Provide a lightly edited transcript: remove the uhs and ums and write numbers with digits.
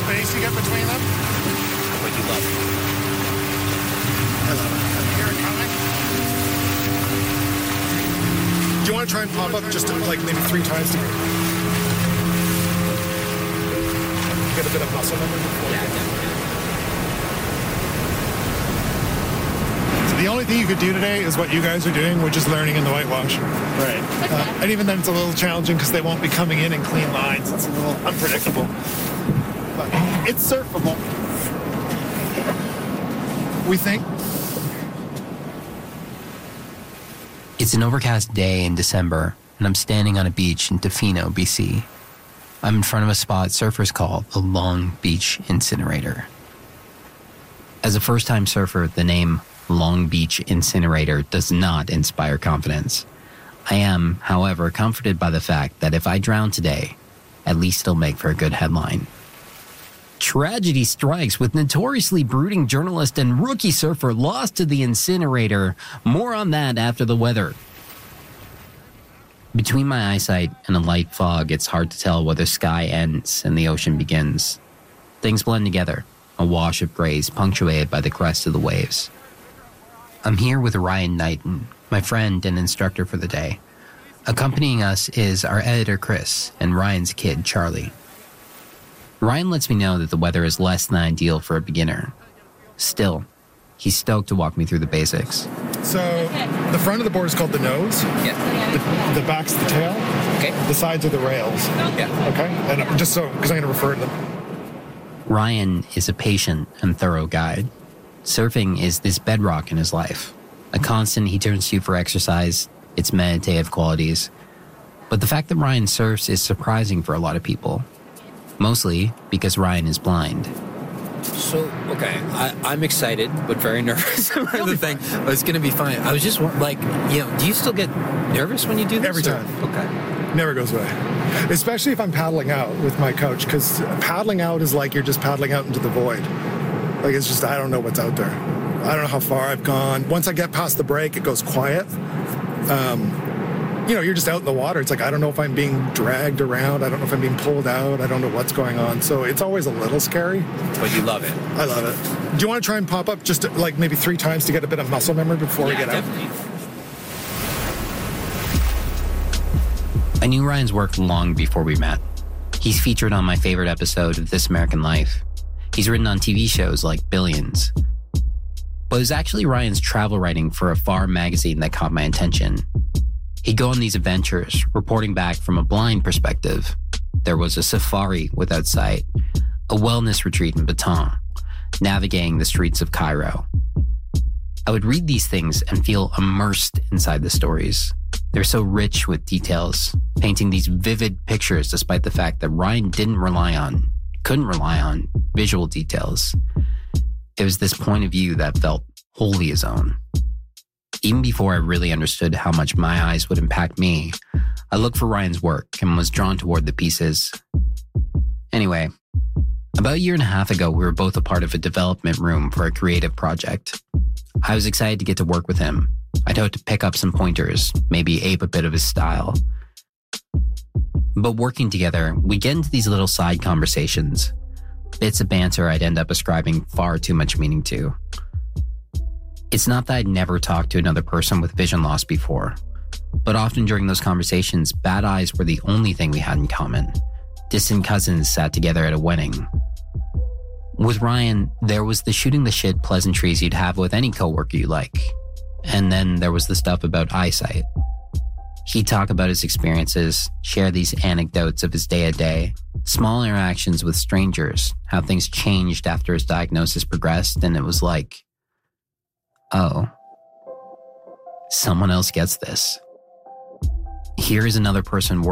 space you get between them. What you love. I love it. Can you hear it coming? Do you want to try and pop up just like maybe 3 times to get a bit of muscle memory? Yeah, definitely. So the only thing you could do today is what you guys are doing, which is learning in the whitewash. Right. And even then it's a little challenging because they won't be coming in clean lines. It's a little unpredictable. But it's surfable. We think. It's an overcast day in December, and I'm standing on a beach in Tofino, BC. I'm in front of a spot surfers call the Long Beach Incinerator. As a first-time surfer, the name Long Beach Incinerator does not inspire confidence. I am, however, comforted by the fact that if I drown today, at least it'll make for a good headline. Tragedy strikes with notoriously brooding journalist and rookie surfer lost to the incinerator. More on that after the weather. Between my eyesight and a light fog, it's hard to tell whether sky ends and the ocean begins. Things blend together, a wash of grays punctuated by the crest of the waves. I'm here with Ryan Knighton, my friend and instructor for the day. Accompanying us is our editor, Chris, and Ryan's kid, Charlie. Ryan lets me know that the weather is less than ideal for a beginner. Still, he's stoked to walk me through the basics. So the front of the board is called the nose. Yeah. The back's the tail. Okay. The sides are the rails. Yeah. Okay? And just so, because I'm going to refer to them. Ryan is a patient and thorough guide. Surfing is this bedrock in his life, a constant he turns to for exercise, its meditative qualities. But the fact that Ryan surfs is surprising for a lot of people. Mostly because Ryan is blind. So, okay, I'm excited, but very nervous about the thing. But it's going to be fine. I was just like, do you still get nervous when you do this? Every time. Okay. Never goes away. Especially if I'm paddling out with my coach, because paddling out is like you're just paddling out into the void. Like it's just, I don't know what's out there. I don't know how far I've gone. Once I get past the break, it goes quiet. You're just out in the water. It's like, I don't know if I'm being dragged around. I don't know if I'm being pulled out. I don't know what's going on. So it's always a little scary. But you love it. I love it. Do you want to try and pop up just like maybe 3 times to get a bit of muscle memory before we get definitely. out? I knew Ryan's work long before we met. He's featured on my favorite episode of This American Life. He's written on TV shows like Billions. But it was actually Ryan's travel writing for a farm magazine that caught my attention. He'd go on these adventures, reporting back from a blind perspective. There was a safari without sight, a wellness retreat in Baton, navigating the streets of Cairo. I would read these things and feel immersed inside the stories. They're so rich with details, painting these vivid pictures despite the fact that Ryan couldn't rely on visual details. It was this point of view that felt wholly his own. Even before I really understood how much my eyes would impact me, I looked for Ryan's work and was drawn toward the pieces. Anyway, about a year and a half ago, we were both a part of a development room for a creative project. I was excited to get to work with him. I'd hoped to pick up some pointers, maybe ape a bit of his style. But working together, we get into these little side conversations, bits of banter I'd end up ascribing far too much meaning to. It's not that I'd never talked to another person with vision loss before, but often during those conversations, bad eyes were the only thing we had in common. Distant cousins sat together at a wedding. With Ryan, there was the shooting the shit pleasantries you'd have with any coworker you like. And then there was the stuff about eyesight. He'd talk about his experiences, share these anecdotes of his day-to-day, small interactions with strangers, how things changed after his diagnosis progressed, and it was like, oh, someone else gets this. Here is another person